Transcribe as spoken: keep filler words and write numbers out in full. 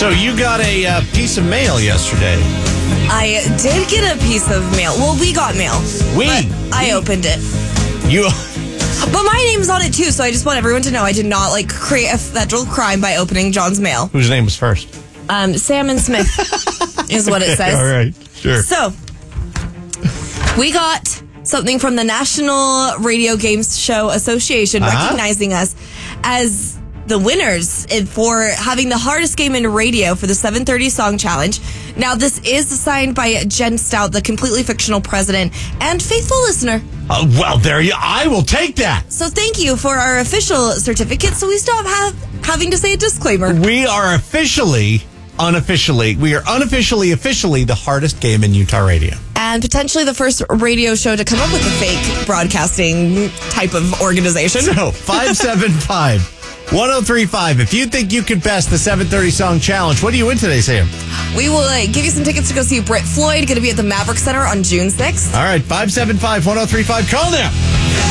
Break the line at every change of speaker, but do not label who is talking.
So you got a uh, piece of mail yesterday.
I did get a piece of mail. Well, we got mail.
We?
But I opened it.
You...
But my name's on it too, so I just want everyone to know I did not like create a federal crime by opening John's mail.
Whose name was first?
Um, Salmon Smith is what it says.
All right, sure.
So, we got something from the National Radio Games Show Association
Uh-huh.
recognizing us as the winners for having the hardest game in radio for the seven thirty Song Challenge. Now, this is signed by Jen Stout, the completely fictional president and faithful listener.
Uh, well, there you. I will take that.
So thank you for our official certificate, so we stop have, having to say a disclaimer.
We are officially, unofficially, we are unofficially, officially the hardest game in Utah radio.
And potentially the first radio show to come up with a fake broadcasting type of organization.
So, five seven five, one oh three five. If you think you could best the seven thirty Song Challenge, what do you win today, Sam?
We will uh, give you some tickets to go see Britt Floyd, going to be at the Maverick Center on June sixth.
All right, five seven five, one oh three five. Call now.